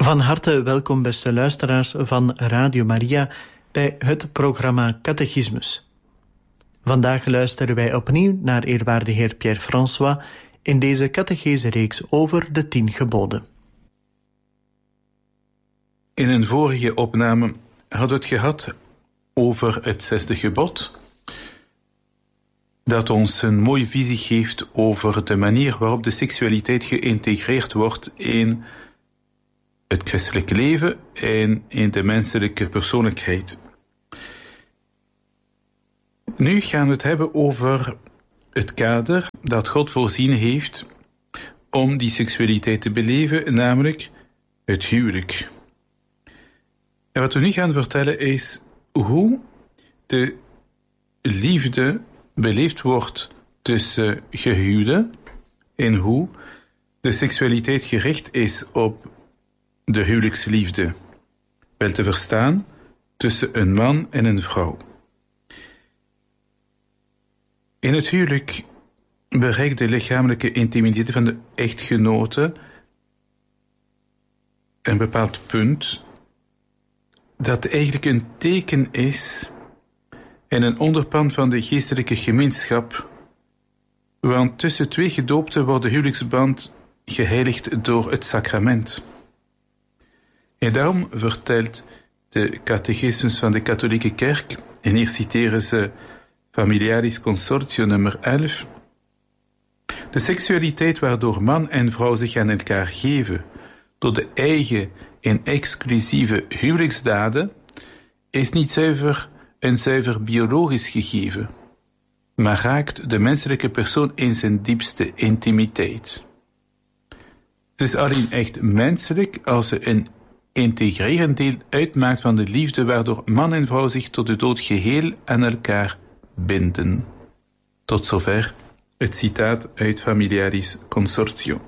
Van harte welkom, beste luisteraars van Radio Maria, bij het programma Catechismus. Vandaag luisteren wij opnieuw naar eerwaarde heer Pierre-François in deze catechese-reeks over de 10 geboden. In een vorige opname hadden we het gehad over het 6e gebod, dat ons een mooie visie geeft over de manier waarop de seksualiteit geïntegreerd wordt in het christelijke leven en in de menselijke persoonlijkheid. Nu gaan we het hebben over het kader dat God voorzien heeft om die seksualiteit te beleven, namelijk het huwelijk. En wat we nu gaan vertellen is hoe de liefde beleefd wordt tussen gehuwden en hoe de seksualiteit gericht is op de huwelijksliefde, wel te verstaan tussen een man en een vrouw. In het huwelijk bereikt de lichamelijke intimiteit van de echtgenote een bepaald punt dat eigenlijk een teken is en een onderpand van de geestelijke gemeenschap, want tussen 2 gedoopten wordt de huwelijksband geheiligd door het sacrament. En daarom vertelt de catechismus van de katholieke kerk, en hier citeren ze Familiaris Consortio nummer 11, de seksualiteit waardoor man en vrouw zich aan elkaar geven door de eigen en exclusieve huwelijksdaden, is niet een zuiver biologisch gegeven, maar raakt de menselijke persoon in zijn diepste intimiteit. Het is alleen echt menselijk als ze een integrerend deel uitmaakt van de liefde waardoor man en vrouw zich tot de dood geheel aan elkaar binden. Tot zover het citaat uit Familiaris Consortio.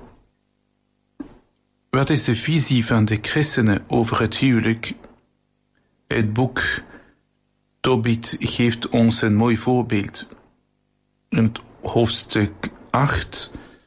Wat is de visie van de christenen over het huwelijk? Het boek Tobit geeft ons een mooi voorbeeld. In het hoofdstuk 8,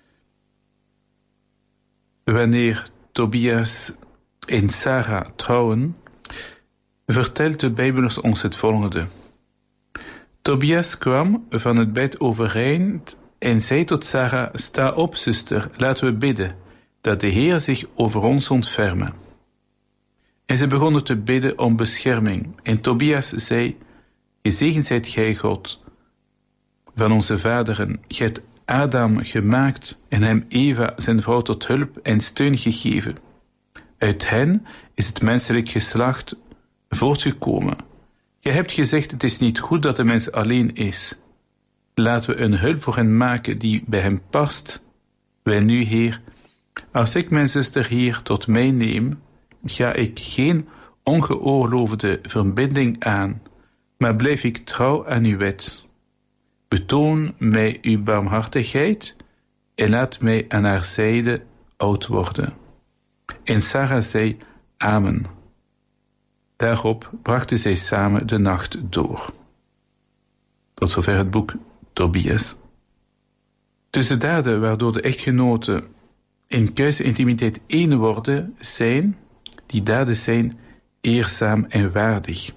wanneer Tobias en Sarah trouwen, vertelt de Bijbel ons het volgende. Tobias kwam van het bed overeind en zei tot Sarah: sta op, zuster, laten we bidden, dat de Heer zich over ons ontferme. En ze begonnen te bidden om bescherming. En Tobias zei: gezegend zijt gij, God, van onze vaderen. Gij hebt Adam gemaakt en hem Eva, zijn vrouw, tot hulp en steun gegeven. Uit hen is het menselijk geslacht voortgekomen. Gij hebt gezegd, het is niet goed dat de mens alleen is. Laten we een hulp voor hen maken die bij hem past. Welnu, Heer, als ik mijn zuster hier tot mij neem, ga ik geen ongeoorloofde verbinding aan, maar blijf ik trouw aan uw wet. Betoon mij uw barmhartigheid en laat mij aan haar zijde oud worden. En Sarah zei: Amen. Daarop brachten zij samen de nacht door. Tot zover het boek Tobias. Dus de daden waardoor de echtgenoten in kuisintimiteit één worden, die daden zijn eerzaam en waardig.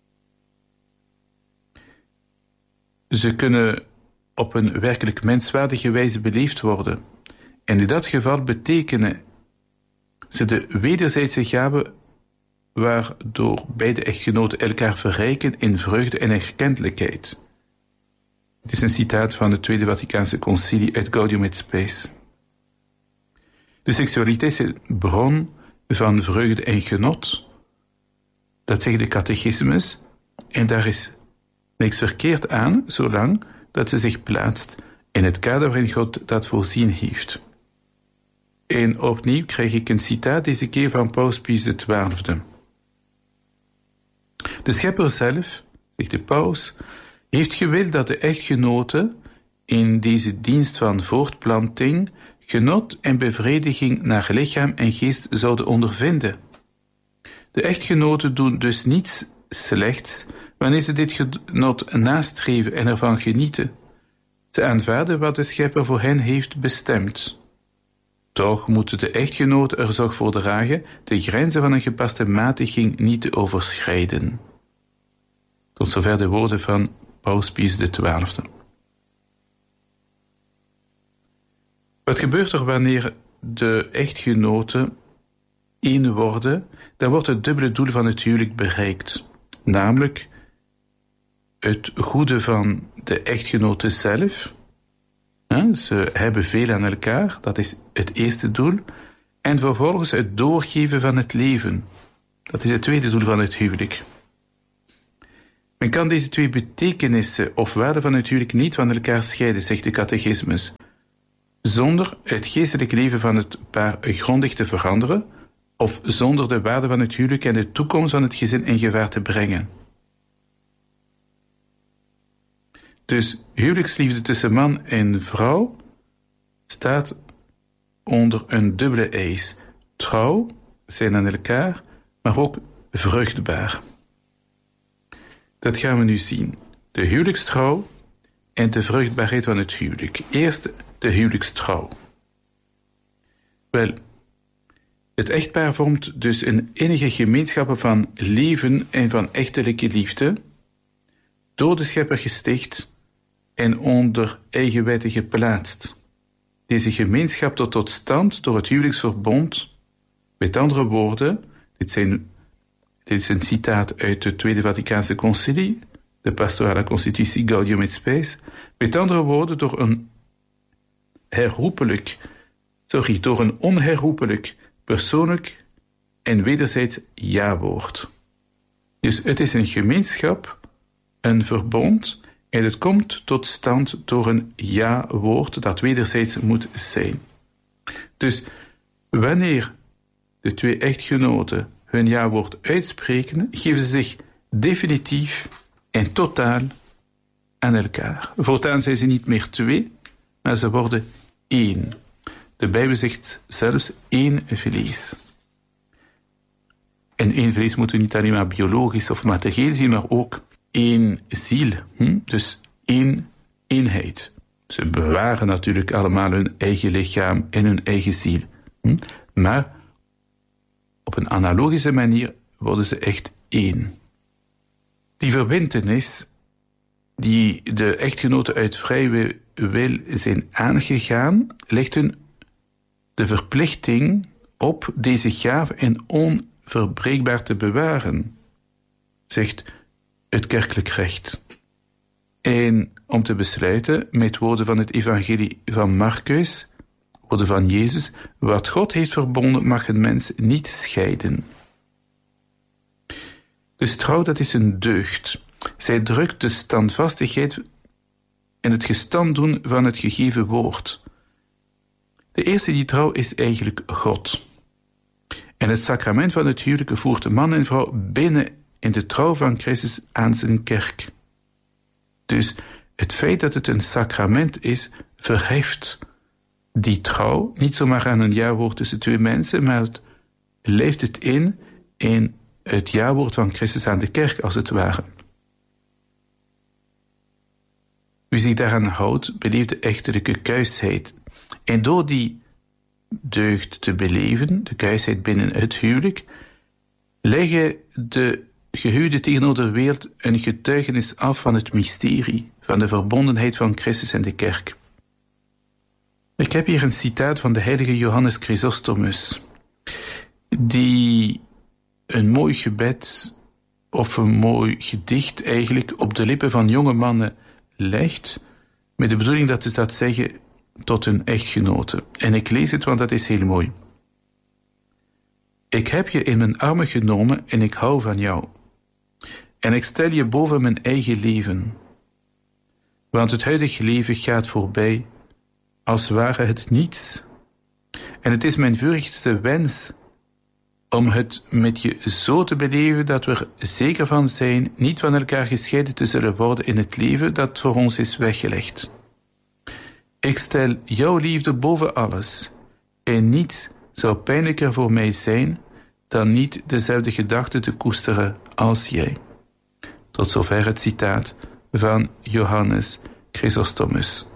Ze kunnen op een werkelijk menswaardige wijze beleefd worden. En in dat geval betekenen ze de wederzijdse gave waardoor beide echtgenoten elkaar verrijken in vreugde en erkentelijkheid. Het is een citaat van het Tweede Vaticaanse Concilie uit Gaudium et Spes. De seksualiteit is een bron van vreugde en genot. Dat zegt de catechismus, en daar is niks verkeerd aan, zolang dat ze zich plaatst in het kader waarin God dat voorzien heeft. En opnieuw krijg ik een citaat, deze keer van Paus Pius XII. De schepper zelf, zegt de paus, heeft gewild dat de echtgenoten in deze dienst van voortplanting genot en bevrediging naar lichaam en geest zouden ondervinden. De echtgenoten doen dus niets slechts wanneer ze dit genot nastreven en ervan genieten. Ze aanvaarden wat de schepper voor hen heeft bestemd. Toch moeten de echtgenoten er zorg voor dragen de grenzen van een gepaste matiging niet te overschrijden. Tot zover de woorden van Paus Pius XII. Wat gebeurt er wanneer de echtgenoten één worden? Dan wordt het dubbele doel van het huwelijk bereikt. Namelijk het goede van de echtgenoten zelf. Ze hebben veel aan elkaar, dat is het eerste doel. En vervolgens het doorgeven van het leven. Dat is het tweede doel van het huwelijk. Men kan deze twee betekenissen of waarden van het huwelijk niet van elkaar scheiden, zegt de catechismus. Zonder het geestelijk leven van het paar grondig te veranderen, of zonder de waarde van het huwelijk en de toekomst van het gezin in gevaar te brengen. Dus huwelijksliefde tussen man en vrouw staat onder een dubbele eis. Trouw zijn aan elkaar, maar ook vruchtbaar. Dat gaan we nu zien. De huwelijkstrouw en de vruchtbaarheid van het huwelijk. Eerst de huwelijkstrouw. Wel, het echtpaar vormt dus een innige gemeenschap van leven en van echtelijke liefde, door de Schepper gesticht en onder eigen wetten geplaatst. Deze gemeenschap tot stand door het huwelijksverbond, met andere woorden, dit is een citaat uit het Tweede Vaticaanse Concilie, de Pastorale Constitutie Gaudium et Spes, met andere woorden, door een onherroepelijk, persoonlijk en wederzijds ja-woord. Dus het is een gemeenschap, een verbond, en het komt tot stand door een ja-woord dat wederzijds moet zijn. Dus wanneer de twee echtgenoten hun ja-woord uitspreken, geven ze zich definitief en totaal aan elkaar. Voortaan zijn ze niet meer twee, maar ze worden één. De Bijbel zegt zelfs één vlees. En één vlees moeten we niet alleen maar biologisch of materieel zien, maar ook één ziel. Dus één eenheid. Ze bewaren natuurlijk allemaal hun eigen lichaam en hun eigen ziel. Maar op een analogische manier worden ze echt één. Die verbintenis die de echtgenoten uit vrije wil zijn aangegaan, legt hun de verplichting op deze gave en onverbreekbaar te bewaren, zegt het kerkelijk recht. En om te besluiten met woorden van het evangelie van Marcus, woorden van Jezus, wat God heeft verbonden mag een mens niet scheiden. Dus trouw, dat is een deugd. Zij drukt de standvastigheid en het gestand doen van het gegeven woord. De eerste die trouw is eigenlijk God. En het sacrament van het huwelijk voert man en vrouw binnen in de trouw van Christus aan zijn kerk. Dus het feit dat het een sacrament is, verheft die trouw niet zomaar aan een ja-woord tussen twee mensen, maar het leeft het in het ja-woord van Christus aan de kerk, als het ware. Wie zich daaraan houdt, beleeft de echtelijke kuisheid. En door die deugd te beleven, de kuisheid binnen het huwelijk, leggen de gehuwden tegenover de wereld een getuigenis af van het mysterie, van de verbondenheid van Christus en de kerk. Ik heb hier een citaat van de heilige Johannes Chrysostomus, die een mooi gebed of een mooi gedicht eigenlijk op de lippen van jonge mannen legt, met de bedoeling dat ze dat zeggen tot hun echtgenoten. En ik lees het, want dat is heel mooi. Ik heb je in mijn armen genomen en ik hou van jou. En ik stel je boven mijn eigen leven. Want het huidige leven gaat voorbij, als ware het niets. En het is mijn vurigste wens om het met je zo te beleven dat we er zeker van zijn niet van elkaar gescheiden te zullen worden in het leven dat voor ons is weggelegd. Ik stel jouw liefde boven alles, en niets zou pijnlijker voor mij zijn dan niet dezelfde gedachten te koesteren als jij. Tot zover het citaat van Johannes Chrysostomus.